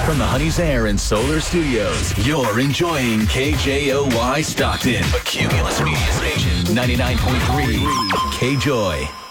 From the Honey's Air and Solar Studios, you're enjoying KJOY Stockton, a Cumulus Media Station, 99.3 KJOY.